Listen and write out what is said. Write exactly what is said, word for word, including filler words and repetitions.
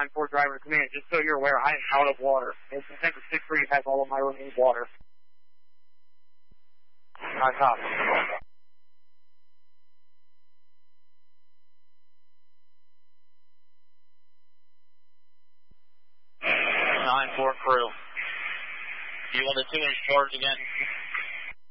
nine four driver to come in. Just so you're aware, I am out of water. It's December six three has all of my remaining water. I copy. nine four crew. You want the two inch charge again?